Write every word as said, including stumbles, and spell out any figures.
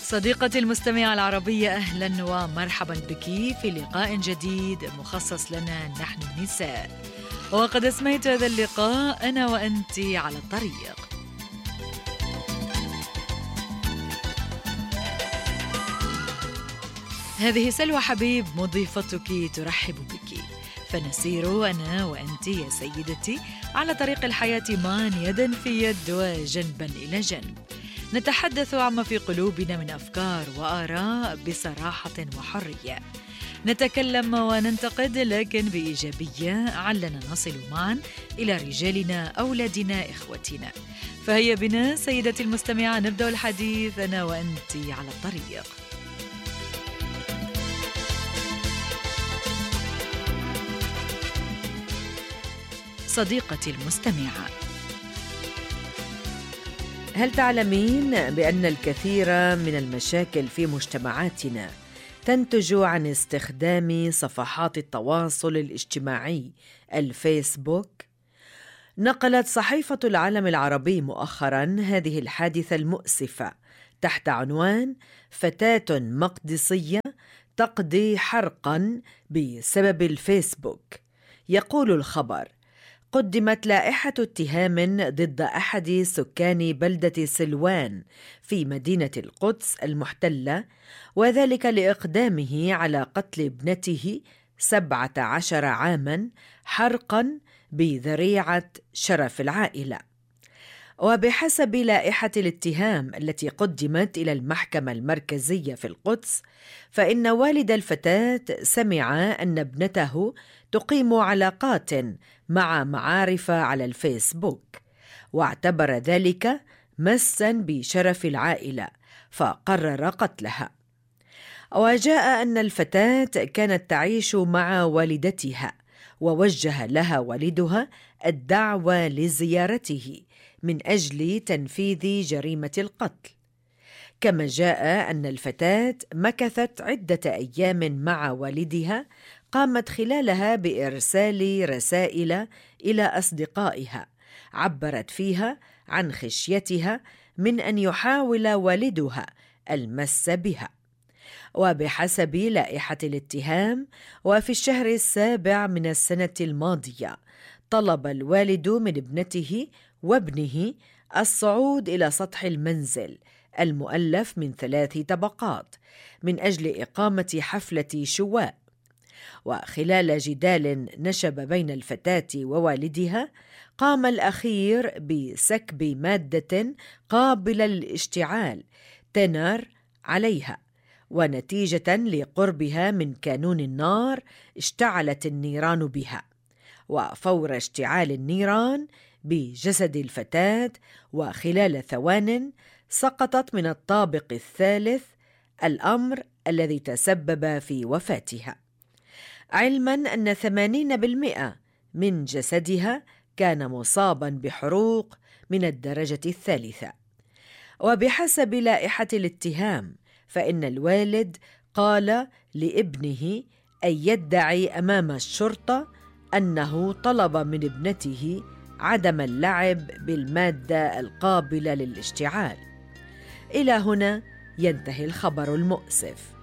صديقتي المستمعة العربية، أهلا ومرحبا بك في لقاء جديد مخصص لنا نحن النساء. وقد أسميت هذا اللقاء أنا وأنت على الطريق. هذه سلوى حبيب مضيفتك ترحب بك، فنسير أنا وأنت يا سيدتي على طريق الحياة معا يدا في يد وجنبا إلى جنب، نتحدث عما في قلوبنا من أفكار وآراء بصراحة وحرية، نتكلم وننتقد لكن بإيجابية، علنا نصل معا إلى رجالنا، أولادنا، إخوتنا. فهيا بنا سيدتي المستمعة نبدأ الحديث أنا وأنت على الطريق. صديقتي المستمعة، هل تعلمين بأن الكثير من المشاكل في مجتمعاتنا تنتج عن استخدام صفحات التواصل الاجتماعي الفيسبوك؟ نقلت صحيفة العالم العربي مؤخراً هذه الحادثة المؤسفة تحت عنوان فتاة مقدسية تقضي حرقاً بسبب الفيسبوك. يقول الخبر: قدمت لائحة اتهام ضد أحد سكان بلدة سلوان في مدينة القدس المحتلة، وذلك لإقدامه على قتل ابنته سبعة عشر عاماً حرقاً بذريعة شرف العائلة. وبحسب لائحة الاتهام التي قدمت إلى المحكمة المركزية في القدس، فإن والد الفتاة سمع أن ابنته تقيم علاقات مع معارف على الفيسبوك، واعتبر ذلك مساً بشرف العائلة، فقرر قتلها. وجاء أن الفتاة كانت تعيش مع والدتها، ووجه لها والدها الدعوة لزيارته من أجل تنفيذ جريمة القتل. كما جاء أن الفتاة مكثت عدة أيام مع والدها، قامت خلالها بإرسال رسائل إلى أصدقائها عبرت فيها عن خشيتها من أن يحاول والدها المس بها. وبحسب لائحة الاتهام، وفي الشهر السابع من السنة الماضية، طلب الوالد من ابنته وابنه الصعود إلى سطح المنزل المؤلف من ثلاث طبقات من أجل إقامة حفلة شواء. وخلال جدال نشب بين الفتاة ووالدها، قام الأخير بسكب مادة قابلة للاشتعال تنار عليها، ونتيجة لقربها من كانون النار اشتعلت النيران بها. وفور اشتعال النيران بجسد الفتاة وخلال ثوان سقطت من الطابق الثالث، الأمر الذي تسبب في وفاتها، علماً أن ثمانين بالمئة من جسدها كان مصاباً بحروق من الدرجة الثالثة. وبحسب لائحة الاتهام، فإن الوالد قال لابنه أن يدعي أمام الشرطة أنه طلب من ابنته عدم اللعب بالمادة القابلة للاشتعال. إلى هنا ينتهي الخبر المؤسف.